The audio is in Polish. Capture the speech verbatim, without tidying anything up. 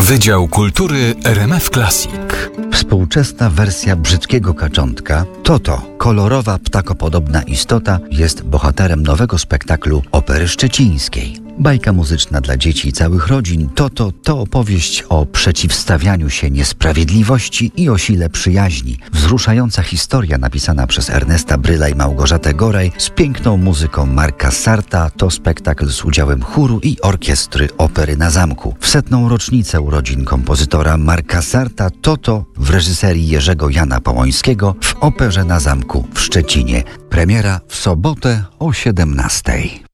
Wydział Kultury R M F Classic. Współczesna wersja brzydkiego kaczątka, Toto, kolorowa ptakopodobna istota, jest bohaterem nowego spektaklu Opery Szczecińskiej. Bajka muzyczna dla dzieci i całych rodzin, Toto to opowieść o przeciwstawianiu się niesprawiedliwości i o sile przyjaźni. Wzruszająca historia napisana przez Ernesta Bryla i Małgorzatę Goraj z piękną muzyką Marka Sarta to spektakl z udziałem chóru i orkiestry Opery na Zamku. W setną rocznicę urodzin kompozytora Marka Sarta Toto w reżyserii Jerzego Jana Połońskiego w Operze na Zamku w Szczecinie. Premiera w sobotę o siedemnastej.